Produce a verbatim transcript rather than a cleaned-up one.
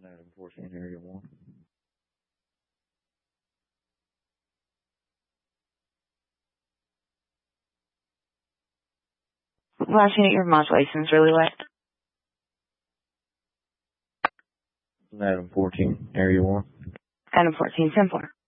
Item fourteen, area one. Last unit, your modulation's really light. Item fourteen, area one. Item fourteen, ten four.